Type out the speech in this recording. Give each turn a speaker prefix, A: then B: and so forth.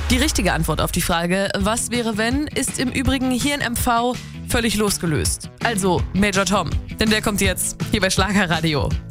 A: Die richtige Antwort auf die Frage, was wäre wenn, ist im Übrigen hier in MV völlig losgelöst. Also Major Tom, denn der kommt jetzt hier bei Schlagerradio.